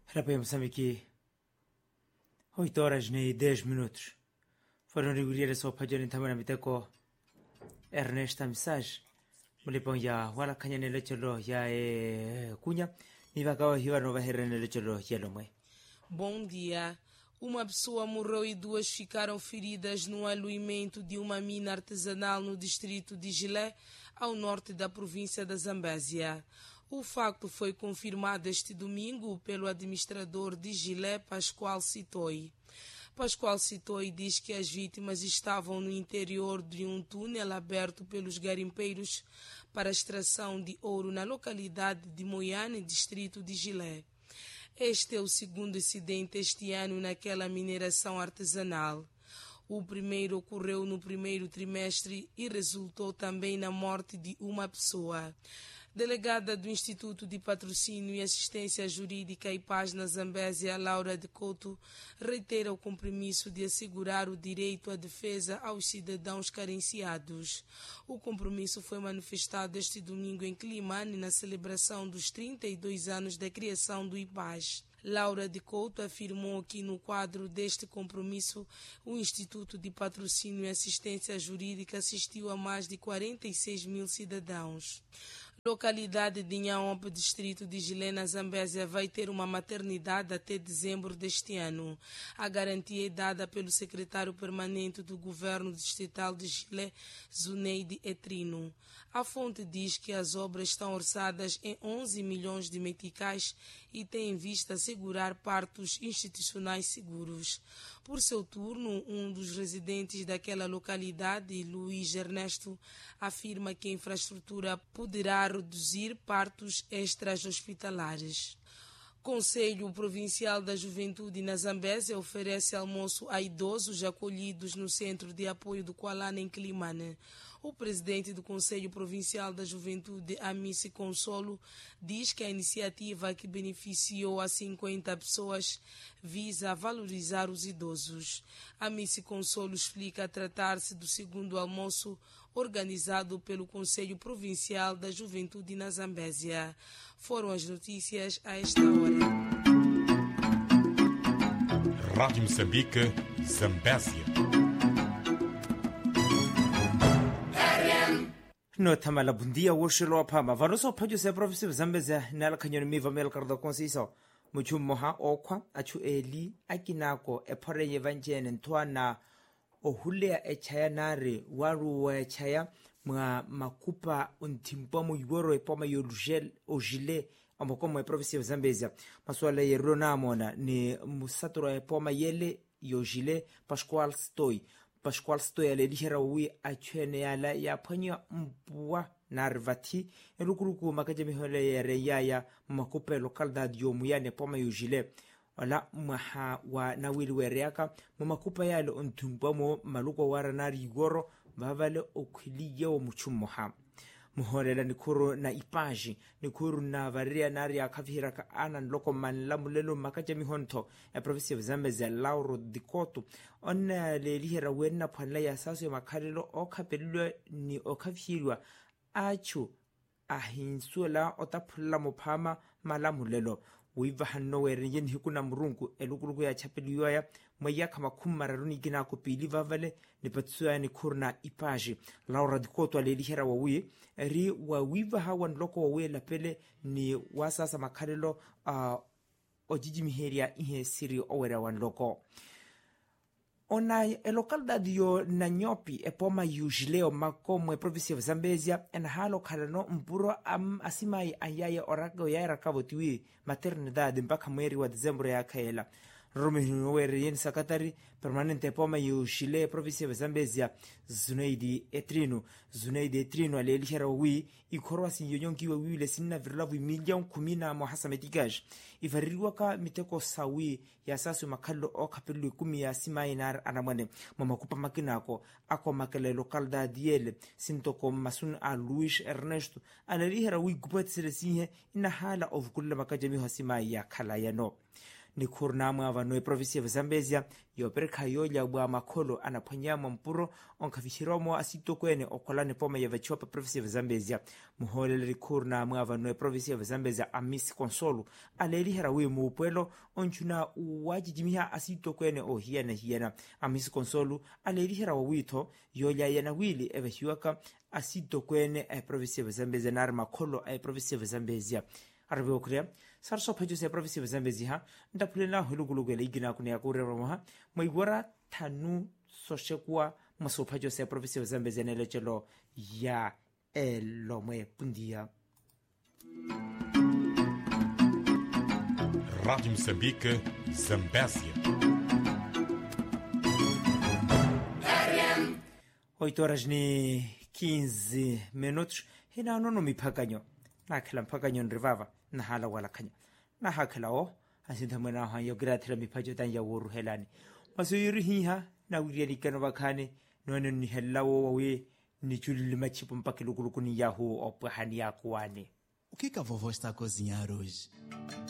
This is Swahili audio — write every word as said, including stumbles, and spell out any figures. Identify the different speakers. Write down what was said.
Speaker 1: Hapa Moçambique, oito horas e dez minutos. Foram regular só para gente também na miteko Ernesta message. Mulipong ya wala kanya nele chelo ya e kunya ni vakawa hiwa no bahera nele chelo yelo mwe.
Speaker 2: Bom dia. Uma pessoa morreu e duas ficaram feridas no aluimento de uma mina artesanal no distrito de Gilé, ao norte da província da Zambésia. O facto foi confirmado este domingo pelo administrador de Gilé, Pascoal Sitoi. Pascoal Sitoi diz que as vítimas estavam no interior de um túnel aberto pelos garimpeiros para a extração de ouro na localidade de Moiane, distrito de Gilé. Este é o segundo incidente este ano naquela mineração artesanal. O primeiro ocorreu no primeiro trimestre e resultou também na morte de uma pessoa. Delegada do Instituto de Patrocínio e Assistência Jurídica e Paz na Zambésia, Laura de Couto, reitera o compromisso de assegurar o direito à defesa aos cidadãos carenciados. O compromisso foi manifestado este domingo em Climane, na celebração dos trinta e dois anos da criação do I P A S. Laura de Couto afirmou que no quadro deste compromisso o Instituto de Patrocínio e Assistência Jurídica assistiu a mais de quarenta e seis mil cidadãos. Localidade de Nhaompe, distrito de Gilé, na Zambésia, vai ter uma maternidade até dezembro deste ano. A garantia é dada pelo secretário permanente do governo distrital de Gilé, Zuneide Etrino. A fonte diz que as obras estão orçadas em onze milhões de meticais e tem em vista assegurar partos institucionais seguros. Por seu turno, um dos residentes daquela localidade, Luiz Ernesto, afirma que a infraestrutura poderá reduzir partos extra-hospitalares. Conselho Provincial da Juventude na Zambésia oferece almoço a idosos acolhidos no Centro de Apoio do Kualana, em Climane. O presidente do Conselho Provincial da Juventude, Amici Consolo, diz que a iniciativa, que beneficiou a cinquenta pessoas, visa valorizar os idosos. Amici Consolo explica tratar-se do segundo almoço organizado pelo Conselho Provincial da Juventude na Zambésia. Foram as notícias a esta hora.
Speaker 3: Rádio Moçambique, Zambésia.
Speaker 1: No tamala bundia woshilo pama vanuso produce professor Zambésia nala kanyon miva mel kardo konsiso muchu moha okwa achu eli akinako epore yevanjene ntwana ohulea echaya nare waru echaya mga makupa untimpo mu yoro epoma yolugel ojile amokomo e professor Zambésia maswala yerona mona ni musatro epoma yele yojile Pascoal Sitoi Pascoal Sitoi alelihera wi achene yala ya panya mbwa narvati elukuruku makajemi hole yere yaya makupe lokal da diomuyane poma yojile wala maha wa nawili wereaka makupa yale untumba mo maluko wara nari goro bavale okhiliye wo muchummoha muholela nikuru na ipaji nikuru na varia nari akavira ka anan loko man lamulelo makajemi honto e province of Zambésia Lauro de Couto onna le lihera wenna phanla ya saso makhalelo okhapelwe ni okhafirwa achu ahinsuela otaphulla mophama malamulelo wiva hanno were yen hikuna murungu elukuluku ya chapeliwa ya mwaya kama kumararuni gina kupili vavale ni patsuya ni kurna ipaji Laura de Couto alelihera wawi ri wawiva hawan loko wawi lapele ni wasasa makalelo uh, ojiji miheria ihe siri owera wan loko ona e localidade yo Nanyopi e poma yujileo makomo e província of Zambésia en halo kalano mpuro am asimai ayaye orago ya rakavotiwi maternidade mpaka mweri wa Dezembro ya kaela Romeo Yen Sakatari permanente poma yujile província of Zambésia Zuneidi Etrino Zuneidi Etrino alelihera wi ikorwasi yonyonkiwa wile sinna virlavu milion kumina mo hasametikaj ivarirwaka miteko sawi ya sasu makallo okapelu kumi ya simainar anamane mamakupa makinako ako makale local da diel sintoko masun a Luis Ernesto alelihera wi gubat selesihe ina hala of kulle makajemi hasimai ya kalayano ni khurna mwava no province ya Zambezia yopereka yoya bwa makolo anaphwanyama mpuro onkafishiromo asitokwene okolane poma ya vachopa province ya Zambezia muholele khurna mwava no province ya Zambezia Amisi Consolo aleli herawe mu puelo onchuna wajijimiha asitokwene o hiana hiana Amisi Consolo aleli herawa wito yoya yana wili evahiwaka asitokwene e province ya Zambezia nar makolo e province ya Zambezia arabe okrea sarso phajo se province ya Zambezia ndapulena hulugulugele igina kunya kurerwa moigora thanu soshekwa masophajo se province ya Zambezia nelechelo ya elomwe pundia.
Speaker 3: Rádio Moçambique, Zambésia.
Speaker 1: oito horas ni quinze minutos hina nono mipakanyo na kila mpakanyo nrivava na hala wala kanya na hakala o asinta mwana hanyo grathela mipajo tan ya woru helani masuyiri hiha na wiriani kano bakane nono ni helawo wawe ni chulili machipo mpaka lukuluku ni yahu opahani ya kuwane.
Speaker 4: O que que a vovó está a cozinhar hoje?